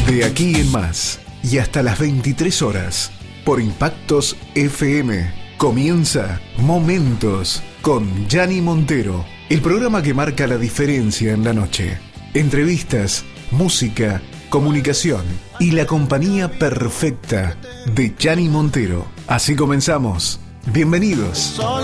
De aquí en más y hasta las 23 horas por Impactos FM comienza Momentos con Gianni Montero, el programa que marca la diferencia en la noche. Entrevistas, música, comunicación y la compañía perfecta de Gianni Montero. Así comenzamos. Bienvenidos.